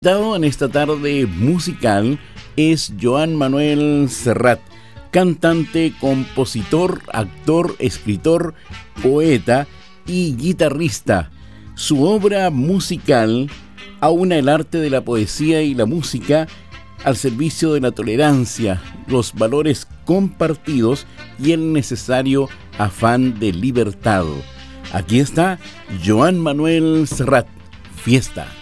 Invitado en esta tarde musical es Joan Manuel Serrat, cantante, compositor, actor, escritor, poeta y guitarrista. Su obra musical aúna el arte de la poesía y la música al servicio de la tolerancia, los valores compartidos y el necesario afán de libertad. Aquí está Joan Manuel Serrat, Fiesta.